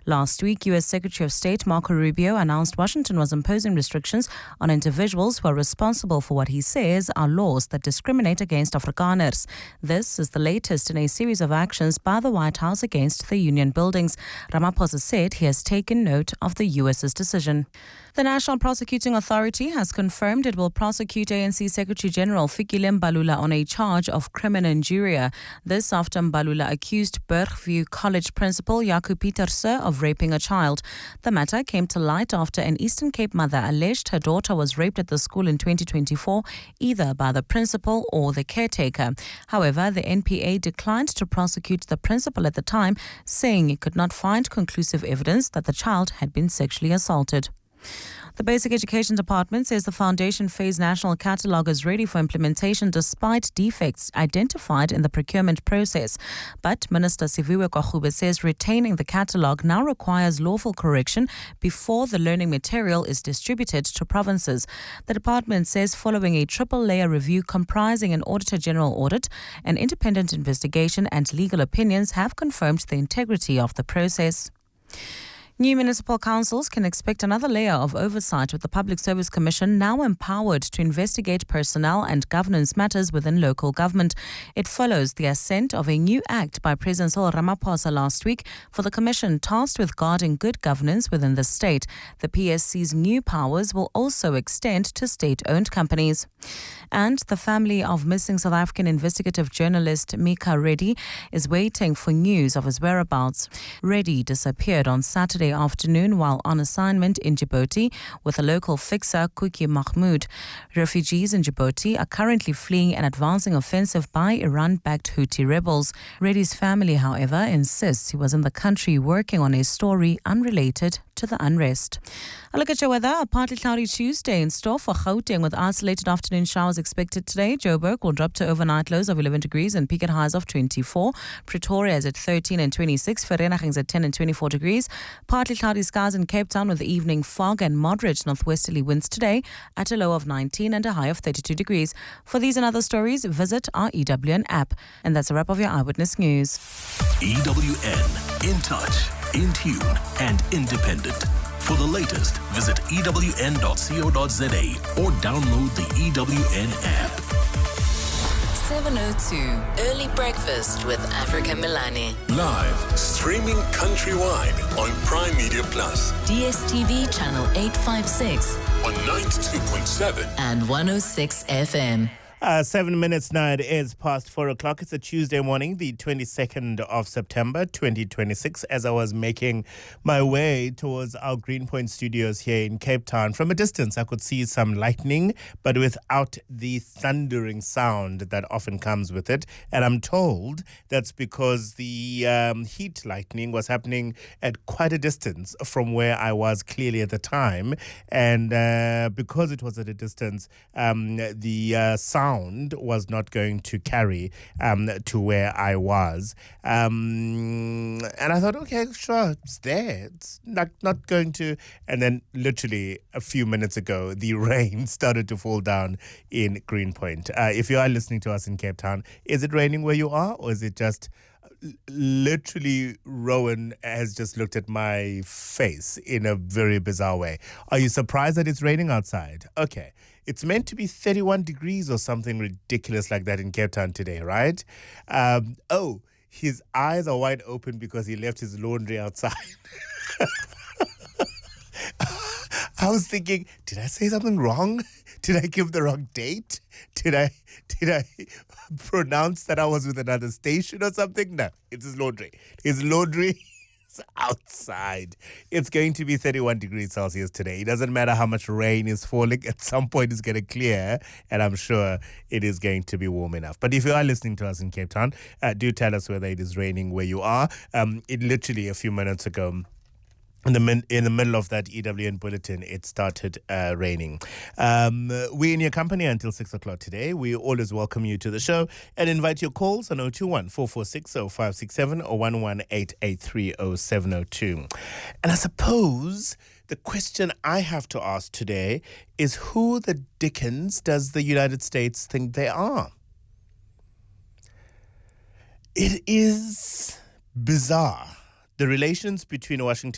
Last week, U.S. Secretary of State Marco Rubio announced Washington was imposing restrictions on individuals who are responsible for what he says are laws that discriminate against Afrikaners. This is the latest in a series of actions by the White House against the union buildings. Ramaphosa said he has taken note of the U.S.'s decision. The National Prosecuting Authority has confirmed it will prosecute ANC Secretary General Fikile Mbalula on a charge of criminal injuria. This after Mbalula accused Bergview College principal Jaco Pieterse of raping a child. The matter came to light after an Eastern Cape mother alleged her daughter was raped at the school in 2024, either by the principal or the caretaker. However, the NPA declined to prosecute the principal at the time, saying it could not find conclusive evidence that the child had been sexually assaulted. The Basic Education Department says the Foundation Phase National Catalogue is ready for implementation despite defects identified in the procurement process. But Minister Siviwe Kwagube says retaining the catalogue now requires lawful correction before the learning material is distributed to provinces. The department says following a triple-layer review comprising an Auditor General audit, an independent investigation and legal opinions have confirmed the integrity of the process. New municipal councils can expect another layer of oversight with the Public Service Commission now empowered to investigate personnel and governance matters within local government. It follows the assent of a new act by President Cyril Ramaphosa last week for the commission tasked with guarding good governance within the state. The PSC's new powers will also extend to state-owned companies. And the family of missing South African investigative journalist Mika Reddy is waiting for news of his whereabouts. Reddy disappeared on Saturday afternoon while on assignment in Djibouti with a local fixer, Kuki Mahmoud. Refugees in Djibouti are currently fleeing an advancing offensive by Iran-backed Houthi rebels. Reddy's family, however, insists he was in the country working on a story unrelated to the unrest. A look at your weather. A partly cloudy Tuesday in store for Gauteng with isolated afternoon showers expected today. Joburg will drop to overnight lows of 11 degrees and peak at highs of 24. Pretoria is at 13 and 26. Vereeniging is at 10 and 24 degrees. Partly cloudy skies in Cape Town with evening fog and moderate northwesterly winds today at a low of 19 and a high of 32 degrees. For these and other stories, visit our EWN app. And that's a wrap of your Eyewitness News. EWN, in touch, in tune and independent. For the latest, visit ewn.co.za or download the EWN app. 702 Early Breakfast with Africa Milani. Live, streaming countrywide on Prime Media Plus. DSTV channel 856 on 92.7 and 106 FM. 7 minutes now, it is past 4 o'clock. It's a Tuesday morning, the 22nd of September, 2026. As I was making my way towards our Greenpoint studios here in Cape Town, from a distance I could see some lightning, but without the thundering sound that often comes with it. And I'm told that's because the heat lightning was happening at quite a distance from where I was clearly at the time. And because it was at a distance, the sound was not going to carry to where I was. And I thought, okay, sure, it's there. It's not going to. And then literally a few minutes ago, the rain started to fall down in Greenpoint. If you are listening to us in Cape Town, is it raining where you are, or is it just literally Rowan has just looked at my face in a very bizarre way? Are you surprised that it's raining outside? Okay. It's meant to be 31 degrees or something ridiculous like that in Cape Town today, right? His eyes are wide open because he left his laundry outside. I was thinking, did I say something wrong? Did I give the wrong date? Did I pronounce that I was with another station or something? No, it's his laundry. His laundry is outside. It's going to be 31 degrees Celsius today. It doesn't matter how much rain is falling. At some point it's going to clear, and I'm sure it is going to be warm enough. But if you are listening to us in Cape Town, do tell us whether it is raining where you are. It literally a few minutes ago, in the middle of that EWN bulletin, it started raining. We're in your company until 6 o'clock today. We always welcome you to the show and invite your calls on 021-446-0567 or 118-883-0702. And I suppose the question I have to ask today is, who the dickens does the United States think they are? It is bizarre. The relations between Washington